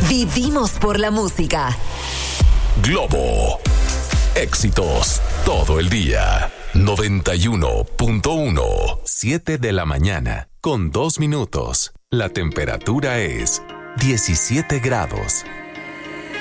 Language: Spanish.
Vivimos por la música. Globo. Éxitos todo el día. 91.1. 7 de la mañana, con 2 minutos. La temperatura es 17 grados.